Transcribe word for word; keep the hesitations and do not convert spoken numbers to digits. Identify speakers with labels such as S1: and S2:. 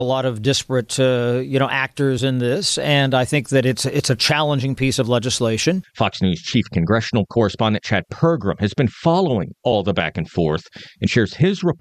S1: A lot of disparate, uh, you know, actors in this, and I think that it's it's a challenging piece of legislation.
S2: Fox News chief congressional correspondent Chad Pergram has been following all the back and forth and shares his report